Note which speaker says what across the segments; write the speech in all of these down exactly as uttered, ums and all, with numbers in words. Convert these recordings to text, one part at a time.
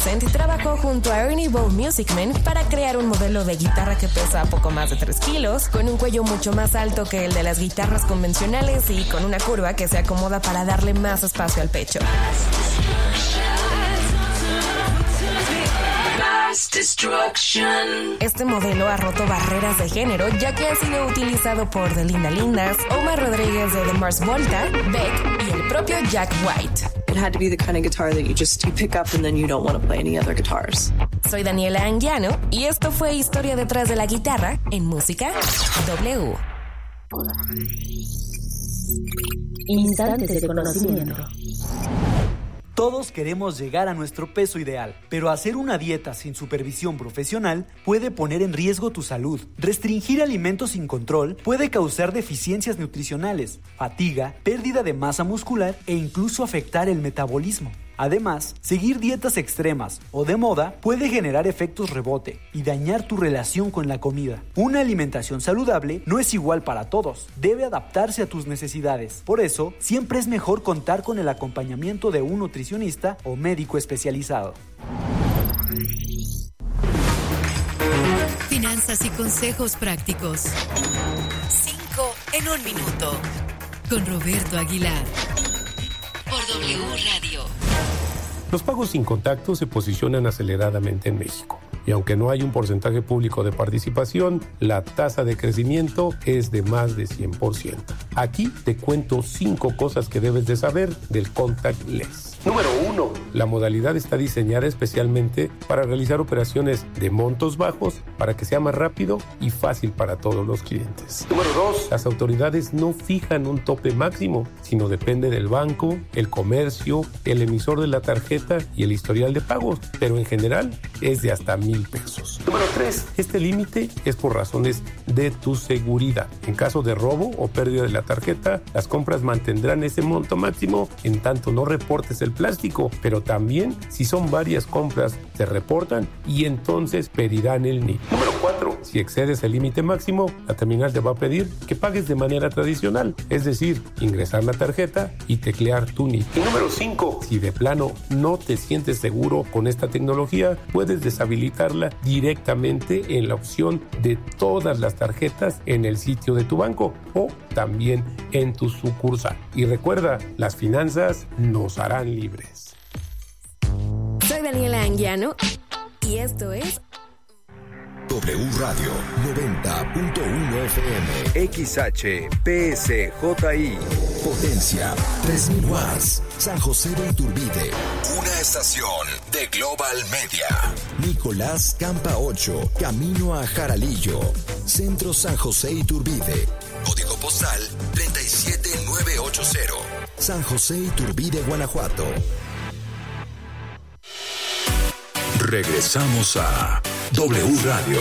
Speaker 1: Townsend trabajó junto a Ernie Ball Music Man para crear un modelo de guitarra que pesa poco más de tres kilos, con un cuello mucho más alto que el de las guitarras convencionales y con una curva que se acomoda para darle más espacio al pecho. Este modelo ha roto barreras de género, ya que ha sido utilizado por The Linda Lindas, Omar Rodríguez de The Mars Volta, Beck y el propio Jack White.
Speaker 2: It had to be the kind of guitar that you just you pick up and then you don't want to play any other guitars.
Speaker 1: Soy Daniela Anguiano y esto fue Historia detrás de la guitarra en Música W.
Speaker 3: Instantes de conocimiento.
Speaker 4: Todos queremos llegar a nuestro peso ideal, pero hacer una dieta sin supervisión profesional puede poner en riesgo tu salud. Restringir alimentos sin control puede causar deficiencias nutricionales, fatiga, pérdida de masa muscular e incluso afectar el metabolismo. Además, seguir dietas extremas o de moda puede generar efectos rebote y dañar tu relación con la comida. Una alimentación saludable no es igual para todos, debe adaptarse a tus necesidades. Por eso, siempre es mejor contar con el acompañamiento de un nutricionista o médico especializado.
Speaker 5: Finanzas y consejos prácticos. Cinco en un minuto. Con Roberto Aguilar. Por W Radio.
Speaker 6: Los pagos sin contacto se posicionan aceleradamente en México. Y aunque no hay un porcentaje público de participación, la tasa de crecimiento es de más de cien por ciento. Aquí te cuento cinco cosas que debes de saber del contactless. Número uno. La modalidad está diseñada especialmente para realizar operaciones de montos bajos para que sea más rápido y fácil para todos los clientes. Número dos. Las autoridades no fijan un tope máximo, sino depende del banco, el comercio, el emisor de la tarjeta y el historial de pagos, pero en general es de hasta mil pesos. Número tres. Este límite es por razones de tu seguridad. En caso de robo o pérdida de la tarjeta, las compras mantendrán ese monto máximo en tanto no reportes el plástico, pero también si son varias compras se reportan y entonces pedirán el N I P. Número cuatro. Si excedes el límite máximo, la terminal te va a pedir que pagues de manera tradicional, es decir, ingresar la tarjeta y teclear tu N I P. Y número cinco. Si de plano no te sientes seguro con esta tecnología, puedes deshabilitarla directamente en la opción de todas las tarjetas en el sitio de tu banco o también en tu sucursal. Y recuerda, las finanzas nos harán libres.
Speaker 1: Soy Daniela Anguiano y esto es
Speaker 7: W Radio noventa punto uno F M. X H P S J I. Potencia tres mil watts. San José de Iturbide. Una estación de Global Media. Nicolás Campa ocho. Camino a Jaralillo. Centro San José Iturbide. Código postal treinta y siete mil novecientos ochenta. San José Iturbide, Guanajuato. Regresamos a W Radio.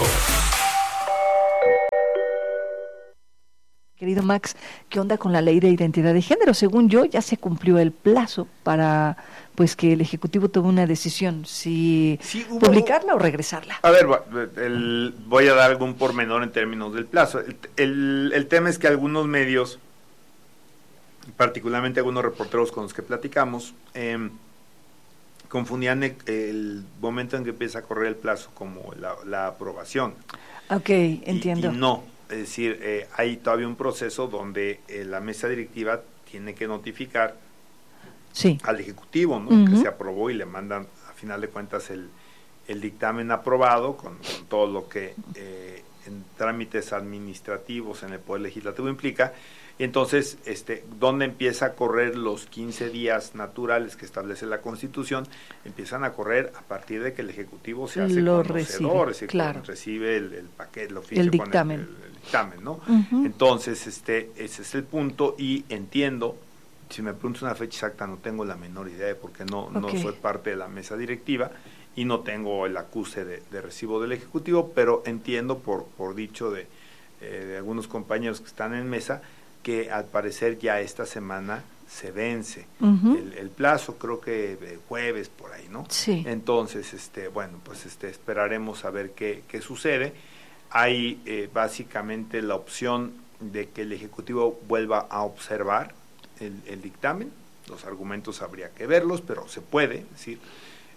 Speaker 8: Querido Max, ¿qué onda con la ley de identidad de género? Según yo, ya se cumplió el plazo para pues que el Ejecutivo tome una decisión, si sí, hubo... publicarla o regresarla.
Speaker 9: A ver, el, voy a dar algún pormenor en términos del plazo. El, el, el tema es que algunos medios, particularmente algunos reporteros con los que platicamos, eh, confundían el, el momento en que empieza a correr el plazo como la, la aprobación.
Speaker 8: Ok, entiendo.
Speaker 9: Y, y no, es decir, eh, hay todavía un proceso donde eh, la mesa directiva tiene que notificar
Speaker 8: sí.
Speaker 9: al Ejecutivo, ¿no? Uh-huh. Que se aprobó y le mandan, a final de cuentas, el, el dictamen aprobado con, con todo lo que eh, en trámites administrativos en el Poder Legislativo implica. Y entonces, este, ¿dónde empieza a correr los quince días naturales que establece la Constitución? Empiezan a correr a partir de que el Ejecutivo se hace
Speaker 8: lo
Speaker 9: conocedor,
Speaker 8: recibe,
Speaker 9: es decir,
Speaker 8: claro.
Speaker 9: recibe el, el paquete, el oficio
Speaker 8: el
Speaker 9: con
Speaker 8: dictamen.
Speaker 9: el, el, el dictamen, ¿no?
Speaker 8: Uh-huh.
Speaker 9: Entonces, este, ese es el punto y entiendo, si me preguntas una fecha exacta, no tengo la menor idea de porque no, okay. no soy parte de la mesa directiva y no tengo el acuse de, de recibo del Ejecutivo, pero entiendo por, por dicho de, eh, de algunos compañeros que están en mesa, que al parecer ya esta semana se vence uh-huh. el, el plazo, creo que eh, jueves por ahí, ¿no?
Speaker 8: Sí.
Speaker 9: Entonces, este, bueno, pues este, esperaremos a ver qué, qué sucede. Hay eh, básicamente la opción de que el Ejecutivo vuelva a observar el, el dictamen, los argumentos habría que verlos, pero se puede, es decir,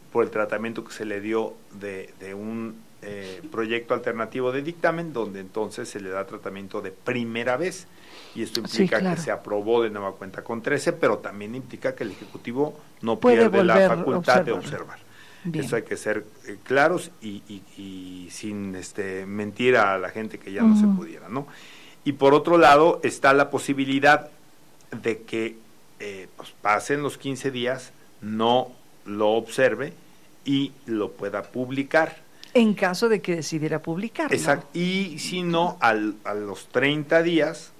Speaker 9: por el tratamiento que se le dio de, de un eh, proyecto alternativo de dictamen, donde entonces se le da tratamiento de primera vez, y esto implica sí, claro. que se aprobó de nueva cuenta con trece, pero también implica que el Ejecutivo no
Speaker 8: Puede
Speaker 9: pierde la facultad
Speaker 8: observarlo.
Speaker 9: de observar. Bien. Eso hay que ser eh, claros y, y, y sin este mentir a la gente que ya uh-huh. no se pudiera, ¿no? Y por otro lado está la posibilidad de que eh, pues pasen los quince días, no lo observe y lo pueda publicar.
Speaker 8: En caso de que decidiera publicarlo.
Speaker 9: Exacto. Y si no, al, a los treinta días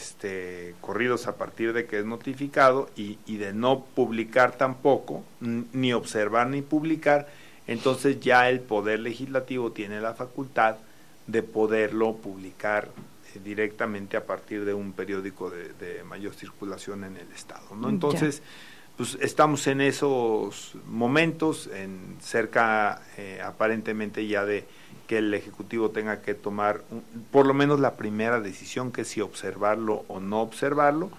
Speaker 9: este corridos a partir de que es notificado y, y de no publicar tampoco, ni observar ni publicar, entonces ya el Poder Legislativo tiene la facultad de poderlo publicar eh, directamente a partir de un periódico de, de mayor circulación en el Estado, ¿no? Entonces, ya. pues estamos en esos momentos, en cerca eh, aparentemente ya de que el Ejecutivo tenga que tomar un, por lo menos la primera decisión, que es si observarlo o no observarlo,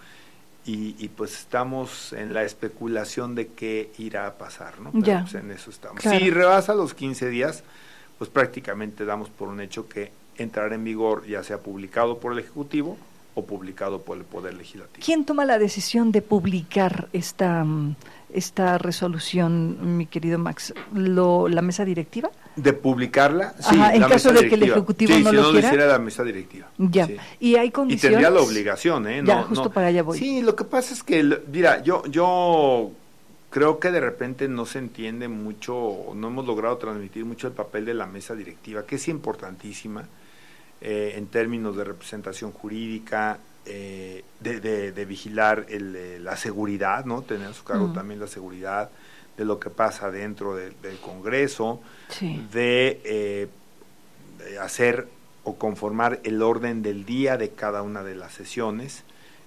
Speaker 9: y, y pues estamos en la especulación de qué irá a pasar, ¿no? Pero
Speaker 8: ya,
Speaker 9: pues en eso estamos.
Speaker 8: Claro.
Speaker 9: Si rebasa los quince días, pues prácticamente damos por un hecho que entrará en vigor, ya sea publicado por el Ejecutivo o publicado por el Poder Legislativo.
Speaker 8: ¿Quién toma la decisión de publicar esta, esta resolución, mi querido Max? ¿Lo, ¿La mesa directiva?
Speaker 9: ¿De publicarla? Sí,
Speaker 8: Ajá, en
Speaker 9: la
Speaker 8: caso
Speaker 9: mesa
Speaker 8: de que el Ejecutivo
Speaker 9: sí,
Speaker 8: no
Speaker 9: si
Speaker 8: lo
Speaker 9: no
Speaker 8: quiera.
Speaker 9: lo hiciera la mesa directiva.
Speaker 8: Ya,
Speaker 9: sí.
Speaker 8: y hay condiciones.
Speaker 9: Y tendría la obligación, ¿eh? No,
Speaker 8: ya, justo
Speaker 9: no.
Speaker 8: para allá voy.
Speaker 9: Sí, lo que pasa es que, mira, yo, yo creo que de repente no se entiende mucho, no hemos logrado transmitir mucho el papel de la mesa directiva, que es importantísima eh, en términos de representación jurídica, eh, de, de, de vigilar el, eh, la seguridad, ¿no? Tener a su cargo mm. también la seguridad de lo que pasa dentro de, del Congreso,
Speaker 8: sí.
Speaker 9: de, eh, de hacer o conformar el orden del día de cada una de las sesiones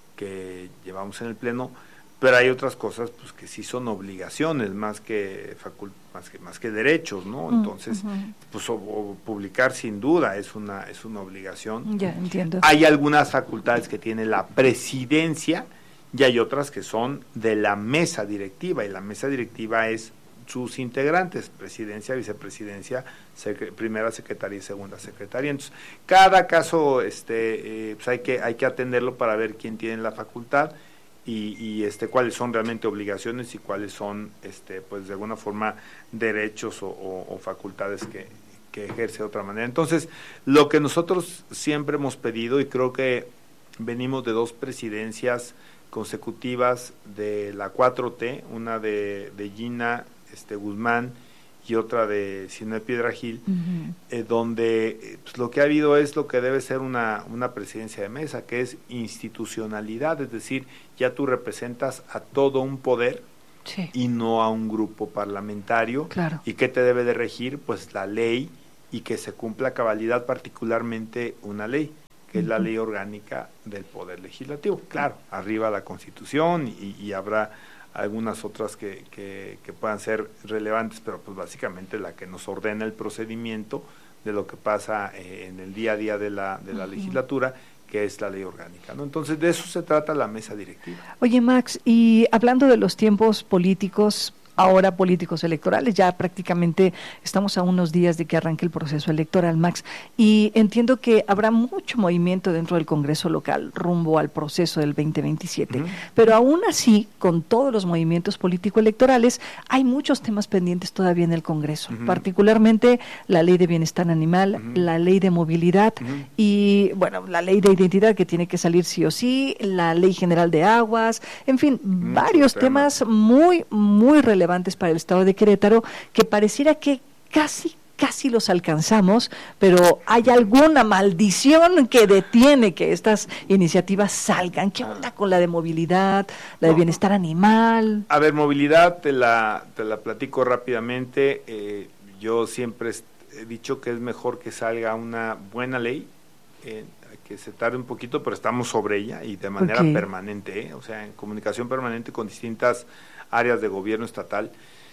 Speaker 9: que llevamos en el Pleno, pero hay otras cosas pues que sí son obligaciones más que facult más que más que derechos, ¿no? Entonces, uh-huh. pues o, o publicar sin duda es una es una obligación.
Speaker 8: Ya entiendo.
Speaker 9: Hay algunas facultades que tiene la presidencia y hay otras que son de la mesa directiva, y la mesa directiva es sus integrantes, presidencia, vicepresidencia, secre, primera secretaria y segunda secretaria. Entonces, cada caso este eh, pues hay que hay que atenderlo para ver quién tiene la facultad y, y este cuáles son realmente obligaciones y cuáles son este pues de alguna forma derechos o, o, o facultades que, que ejerce de otra manera. Entonces, lo que nosotros siempre hemos pedido, y creo que venimos de dos presidencias consecutivas de la cuatro T, una de, de Gina este Guzmán y otra de Sinue Piedra Gil, uh-huh. eh, donde pues, lo que ha habido es lo que debe ser una, una presidencia de mesa, que es institucionalidad, es decir, ya tú representas a todo un poder sí. y no a un grupo parlamentario.
Speaker 8: Claro.
Speaker 9: ¿Y qué te debe de regir? Pues la ley, y que se cumpla a cabalidad, particularmente una ley, que es la ley orgánica del Poder Legislativo. Claro, arriba la Constitución y, y habrá algunas otras que, que, que puedan ser relevantes, pero pues básicamente la que nos ordena el procedimiento de lo que pasa eh, en el día a día de la, de la uh-huh. legislatura, que es la ley orgánica, ¿no? Entonces, de eso se trata la mesa directiva.
Speaker 8: Oye, Max, y hablando de los tiempos políticos, ahora políticos electorales, ya prácticamente estamos a unos días de que arranque el proceso electoral, Max, y entiendo que habrá mucho movimiento dentro del Congreso local rumbo al proceso del veinte veintisiete, uh-huh. pero aún así, con todos los movimientos político-electorales, hay muchos temas pendientes todavía en el Congreso, uh-huh. particularmente la ley de bienestar animal, uh-huh. la ley de movilidad uh-huh. y, bueno, la ley de identidad que tiene que salir sí o sí, la ley general de aguas, en fin, Muchos varios temas. temas muy, muy relevantes para el estado de Querétaro, que pareciera que casi, casi los alcanzamos, pero hay alguna maldición que detiene que estas iniciativas salgan. ¿Qué onda con la de movilidad, la de bienestar animal?
Speaker 9: A ver, movilidad, te la, te la platico rápidamente. Eh, yo siempre he dicho que es mejor que salga una buena ley, eh, que se tarde un poquito, pero estamos sobre ella y de manera okay. permanente, ¿eh? O sea, en comunicación permanente con distintas áreas de gobierno estatal.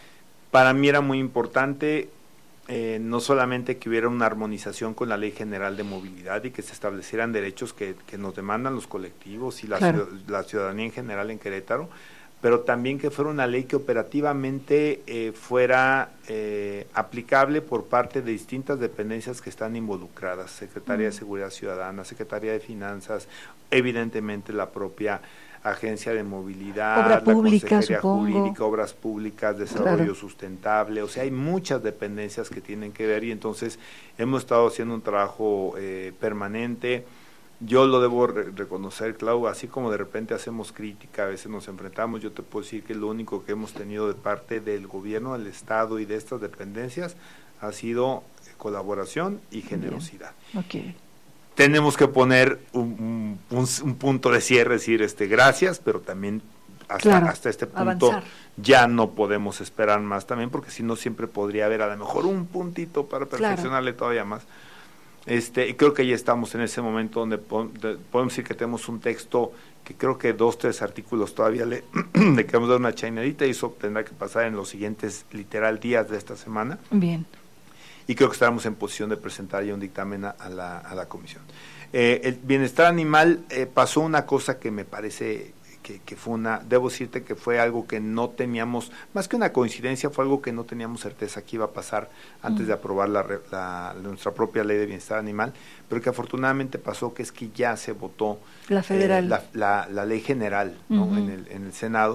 Speaker 9: Para mí era muy importante eh, no solamente que hubiera una armonización con la Ley General de Movilidad y que se establecieran derechos que, que nos demandan los colectivos y la, claro. ciudad, la ciudadanía en general en Querétaro, pero también que fuera una ley que operativamente eh, fuera eh, aplicable por parte de distintas dependencias que están involucradas, Secretaría mm. de Seguridad Ciudadana, Secretaría de Finanzas, evidentemente la propia Agencia de Movilidad,
Speaker 8: Obra pública,
Speaker 9: la Consejería
Speaker 8: supongo.
Speaker 9: Jurídica, Obras Públicas, Desarrollo
Speaker 8: Claro.
Speaker 9: Sustentable, o sea, hay muchas dependencias que tienen que ver y entonces hemos estado haciendo un trabajo eh, permanente. Yo lo debo re- reconocer, Clau, así como de repente hacemos crítica, a veces nos enfrentamos, yo te puedo decir que lo único que hemos tenido de parte del gobierno, del Estado y de estas dependencias ha sido colaboración y generosidad.
Speaker 8: Okay.
Speaker 9: Tenemos que poner un, un, un punto de cierre, decir este gracias, pero también hasta,
Speaker 8: claro,
Speaker 9: hasta este punto
Speaker 8: avanzar.
Speaker 9: Ya no podemos esperar más también, porque si no siempre podría haber a lo mejor un puntito para perfeccionarle claro. todavía más. Este, y creo que ya estamos en ese momento donde po- de, podemos decir que tenemos un texto que creo que dos, tres artículos todavía le, le queremos dar una chainadita y eso tendrá que pasar en los siguientes literal días de esta semana.
Speaker 8: Bien.
Speaker 9: Y creo que estaremos en posición de presentar ya un dictamen a, a, la, a la comisión. Eh, el bienestar animal, eh, pasó una cosa que me parece que, que fue una, debo decirte que fue algo que no teníamos, más que una coincidencia, fue algo que no teníamos certeza que iba a pasar antes mm. de aprobar la, la, nuestra propia ley de bienestar animal, pero que afortunadamente pasó, que es que ya se votó
Speaker 8: la federal,
Speaker 9: eh, la, la, la ley general, ¿no?
Speaker 8: Uh-huh.
Speaker 9: en, el, en el Senado,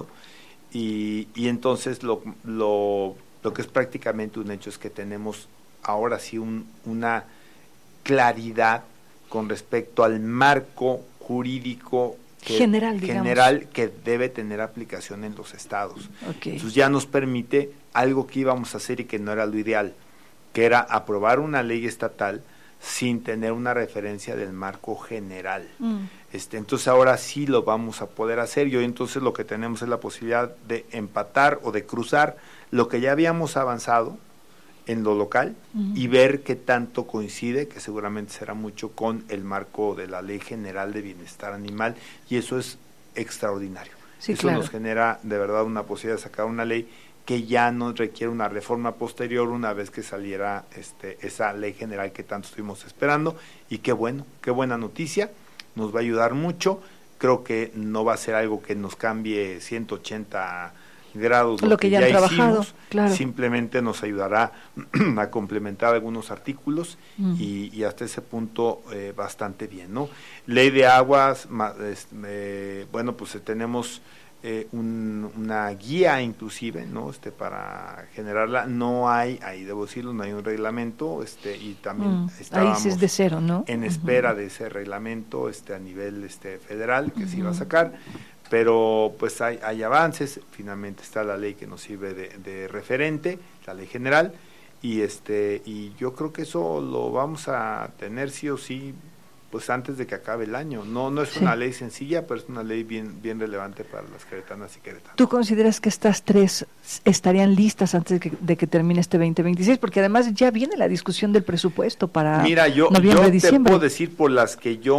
Speaker 9: y, y entonces lo, lo, lo que es prácticamente un hecho es que tenemos ahora sí un, una claridad con respecto al marco jurídico que,
Speaker 8: general,
Speaker 9: general que debe tener aplicación en los estados.
Speaker 8: Okay.
Speaker 9: Entonces ya nos permite algo que íbamos a hacer y que no era lo ideal, que era aprobar una ley estatal sin tener una referencia del marco general. Mm. Este, entonces ahora sí lo vamos a poder hacer y hoy entonces lo que tenemos es la posibilidad de empatar o de cruzar lo que ya habíamos avanzado en lo local uh-huh. y ver qué tanto coincide, que seguramente será mucho, con el marco de la Ley General de Bienestar Animal, y eso es extraordinario.
Speaker 8: Sí,
Speaker 9: eso
Speaker 8: claro.
Speaker 9: nos genera de verdad una posibilidad de sacar una ley que ya no requiere una reforma posterior una vez que saliera este, esa Ley General que tanto estuvimos esperando, y qué bueno, qué buena noticia, nos va a ayudar mucho. Creo que no va a ser algo que nos cambie ciento ochenta grados
Speaker 8: lo, lo que, que ya, ya han trabajado,
Speaker 9: hicimos,
Speaker 8: claro.
Speaker 9: Simplemente nos ayudará a complementar algunos artículos mm. y, y hasta ese punto eh, bastante bien, ¿no? Ley de aguas, ma, eh, bueno, pues eh, tenemos eh, un, una guía inclusive, ¿no? Este, para generarla, no hay, ahí debo decirlo, no hay un reglamento, este, y también
Speaker 8: mm.
Speaker 9: estábamos
Speaker 8: ahí sí es de cero, ¿no?
Speaker 9: en espera uh-huh. de ese reglamento este, a nivel este, federal que uh-huh. se iba a sacar. Pero pues hay, hay avances, finalmente está la ley que nos sirve de, de referente, la ley general, y este y yo creo que eso lo vamos a tener sí o sí pues antes de que acabe el año. No no es sí. una ley sencilla, pero es una ley bien bien relevante para las queretanas y queretanos.
Speaker 8: ¿Tú consideras que estas tres estarían listas antes de que, de que termine este veinte veintiséis? Porque además ya viene la discusión del presupuesto para
Speaker 9: Mira, yo,
Speaker 8: noviembre,
Speaker 9: yo te
Speaker 8: diciembre.
Speaker 9: puedo decir por las que yo